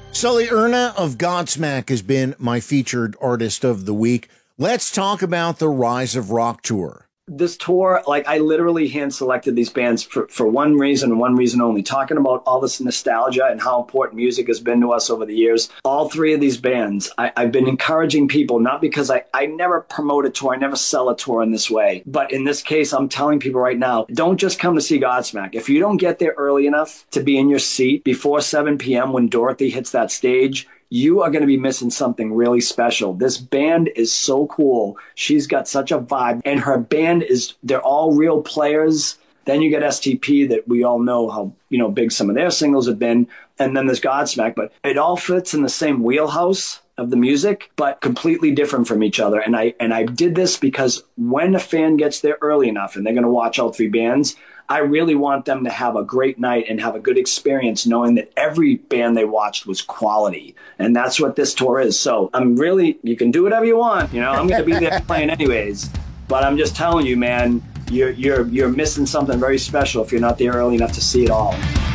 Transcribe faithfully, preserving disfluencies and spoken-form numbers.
Sully Erna of Godsmack has been my featured artist of the week. Let's talk about the Rise of Rock tour. This tour, like I literally hand selected these bands for, for one reason and one reason only, talking about all this nostalgia and how important music has been to us over the years. All three of these bands, I, I've been encouraging people, not because I, I never promote a tour, I never sell a tour in this way. But in this case, I'm telling people right now, don't just come to see Godsmack. If you don't get there early enough to be in your seat before seven p.m. when Dorothy hits that stage, you are going to be missing something really special. This band is so cool. She's got such a vibe, and her band is, they're all real players. Then you get S T P that we all know how, you know, big some of their singles have been. And then there's Godsmack, but it all fits in the same wheelhouse of the music, but completely different from each other. And I, and I did this because when a fan gets there early enough and they're going to watch all three bands, I really want them to have a great night and have a good experience knowing that every band they watched was quality. And that's what this tour is. So I'm really, you can do whatever you want. You know, I'm going to be there playing anyways. But I'm just telling you, man, you're, you're, you're missing something very special if you're not there early enough to see it all.